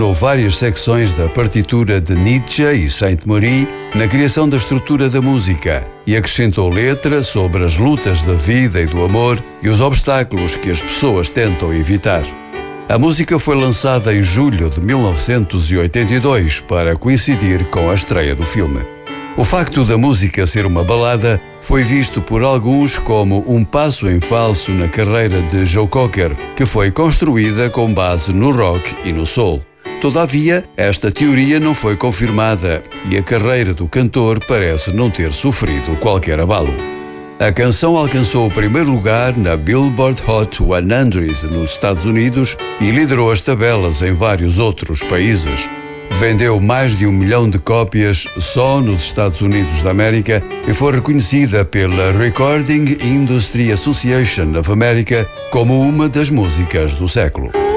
várias secções da partitura de Nietzsche e Saint-Méry na criação da estrutura da música e acrescentou letra sobre as lutas da vida e do amor e os obstáculos que as pessoas tentam evitar. A música foi lançada em julho de 1982 para coincidir com a estreia do filme. O facto da música ser uma balada foi visto por alguns como um passo em falso na carreira de Joe Cocker, que foi construída com base no rock e no soul. Todavia, esta teoria não foi confirmada e a carreira do cantor parece não ter sofrido qualquer abalo. A canção alcançou o primeiro lugar na Billboard Hot 100 nos Estados Unidos e liderou as tabelas em vários outros países. Vendeu mais de 1 milhão de cópias só nos Estados Unidos da América e foi reconhecida pela Recording Industry Association of America como uma das músicas do século.